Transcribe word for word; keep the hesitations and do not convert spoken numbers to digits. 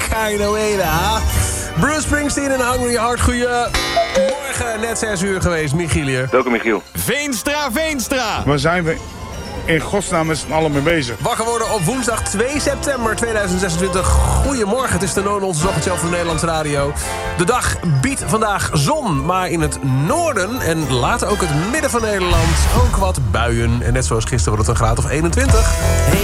Carnuela. Bruce Springsteen en Hungry Heart. Goedemorgen, net zes uur geweest. Michiel hier. Welkom Michiel. Veenstra, Veenstra. Waar zijn we in godsnaam met z'n allen mee bezig? Wakker worden op woensdag twee september tweeduizend zesentwintig. Goedemorgen, het is de Noon, onze ochtend van de Nederlandse radio. De dag biedt vandaag zon, maar in het noorden en later ook het midden van Nederland ook wat buien. En net zoals gisteren wordt het een graad of eenentwintig.